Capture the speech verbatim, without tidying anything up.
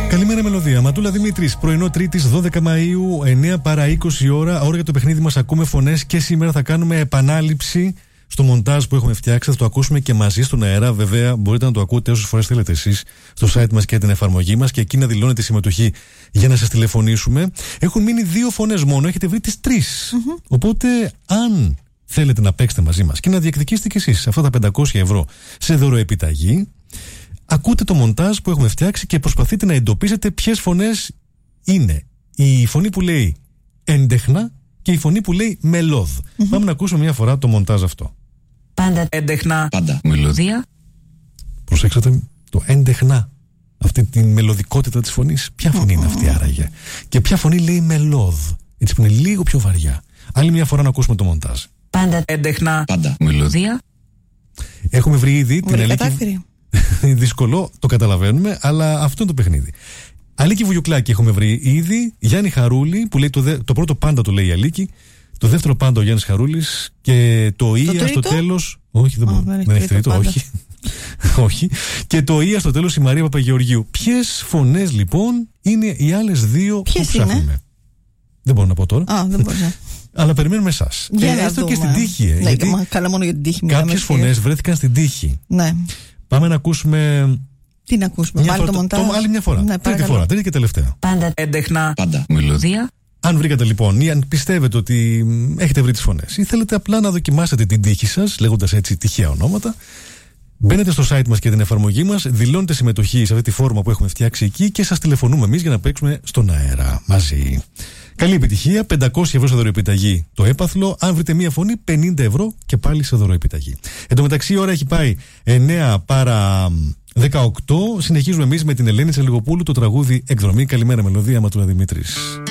Καλημέρα, Μελωδία. Ματούλα Δημήτρης, πρωινό Τρίτης δώδεκα Μαΐου, εννιά παρά είκοσι ώρα. Ώρα για το παιχνίδι μας. Ακούμε φωνές και σήμερα θα κάνουμε επανάληψη στο μοντάζ που έχουμε φτιάξει. Θα το ακούσουμε και μαζί στον αέρα. Βέβαια, μπορείτε να το ακούτε όσες φορές θέλετε εσείς στο site μας και την εφαρμογή μας και εκεί να δηλώνετε συμμετοχή για να σας τηλεφωνήσουμε. Έχουν μείνει δύο φωνές μόνο. Έχετε βρει τις τρεις. Mm-hmm. Οπότε, αν θέλετε να παίξετε μαζί μας και να διεκδικήσετε κι εσείς αυτά τα πεντακόσια ευρώ σε δωροεπιταγή, ακούτε το μοντάζ που έχουμε φτιάξει και προσπαθείτε να εντοπίσετε ποιες φωνές είναι. Η φωνή που λέει έντεχνα και η φωνή που λέει μελώδ. Mm-hmm. Πάμε να ακούσουμε μια φορά το μοντάζ αυτό. Πάντα έντεχνα, πάντα μελωδία. Προσέξατε το έντεχνα, αυτή τη μελωδικότητα της φωνής. Ποια φωνή mm-hmm. είναι αυτή άραγε? Και ποια φωνή λέει μελώδ, έτσι που είναι λίγο πιο βαριά. Άλλη μια φορά να ακούσουμε το μοντάζ. Πάντα έντεχνα, πάντα μελωδία. Έχουμε βρει ήδη την Αλίκη. Δύσκολο, το καταλαβαίνουμε, αλλά αυτό είναι το παιχνίδι. Αλίκη Βουγιουκλάκη έχουμε βρει ήδη. Γιάννη Χαρούλη, που λέει το, δε, το πρώτο πάντα το λέει η Αλίκη. Το δεύτερο πάντα ο Γιάννης Χαρούλης. Και το Ία στο τέλος. Όχι, δεν, oh, δεν, δεν έχει τρίτο, όχι. όχι. Και το Ία στο τέλος η Μαρία Παπαγεωργίου. Ποιες φωνές λοιπόν είναι οι άλλες δύο Ποιες που ψάχνουμε? Είναι? Δεν μπορώ να πω τώρα. Α, δεν μπορώ. Αλλά περιμένουμε εσάς. Για ε, έστω και στην τύχη. Ε, ναι, γιατί καλά, μόνο για την τύχη. Κάποιες φωνές βρέθηκαν στην τύχη. Ναι. Πάμε να ακούσουμε. Τι να ακούσουμε, πάλι το μοντάζ. Το, άλλη μια φορά. Ναι, τρίτη φορά, τρίτη και τελευταία. Πάντα έντεχνα, πάντα μελωδία. Αν βρήκατε λοιπόν ή αν πιστεύετε ότι έχετε βρει τις φωνές ή θέλετε απλά να δοκιμάσετε την τύχη σας, λέγοντας έτσι τυχαία ονόματα, μπαίνετε στο site μας και την εφαρμογή μας, δηλώνετε συμμετοχή σε αυτή τη φόρμα που έχουμε φτιάξει εκεί και σας τηλεφωνούμε εμείς για να παίξουμε στον αέρα μαζί. Καλή επιτυχία, πεντακόσια ευρώ σε δωροεπιταγή το έπαθλο. Αν βρείτε μία φωνή, πενήντα ευρώ και πάλι σε δωροεπιταγή. Εν τω μεταξύ η ώρα έχει πάει εννιά παρά δεκαοκτώ. Συνεχίζουμε εμείς με την Ελένη Τσελιγοπούλου το τραγούδι Εκδρομή. Καλημέρα, Μελωδία, Ματούλα Δημήτρης.